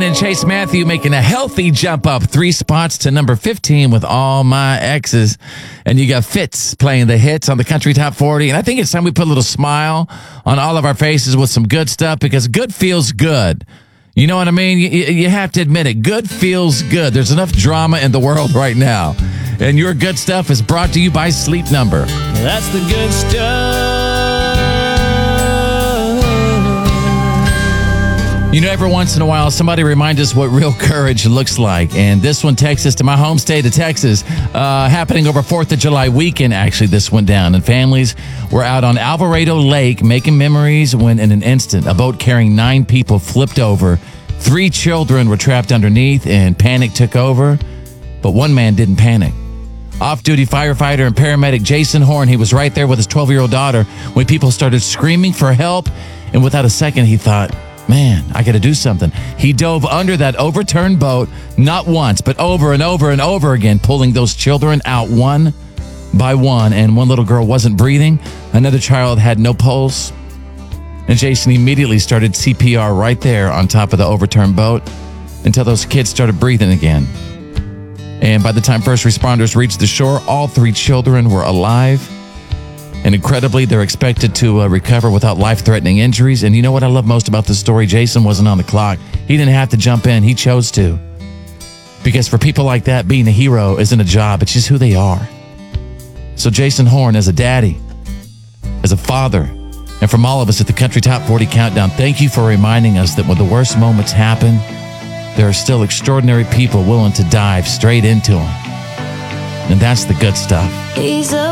and Chase Matthew making a healthy jump up 3 spots to number 15 with All My Exes. And you got Fitz playing the hits on the Country Top 40. And I think it's time we put a little smile on all of our faces with some good stuff because good feels good. You know what I mean? You have to admit it. Good feels good. There's enough drama in the world right now. And your good stuff is brought to you by Sleep Number. That's the good stuff. You know, every once in a while, somebody reminds us what real courage looks like. And this one takes us to my home state of Texas, happening over 4th of July weekend. Actually, this went down. And families were out on Alvarado Lake making memories when, in an instant, a boat carrying 9 people flipped over. 3 children were trapped underneath, and panic took over. But one man didn't panic. Off-duty firefighter and paramedic Jason Horn, he was right there with his 12-year-old daughter when people started screaming for help. And without a second, he thought, man, I got to do something. He dove under that overturned boat, not once, but over and over and over again, pulling those children out one by one. And one little girl wasn't breathing. Another child had no pulse. And Jason immediately started CPR right there on top of the overturned boat until those kids started breathing again. And by the time first responders reached the shore, all 3 children were alive. And incredibly, they're expected to recover without life-threatening injuries. And you know what I love most about this story? Jason wasn't on the clock. He didn't have to jump in. He chose to. Because for people like that, being a hero isn't a job. It's just who they are. So Jason Horn, as a daddy, as a father, and from all of us at the Country Top 40 Countdown, thank you for reminding us that when the worst moments happen, there are still extraordinary people willing to dive straight into them. And that's the good stuff. He's a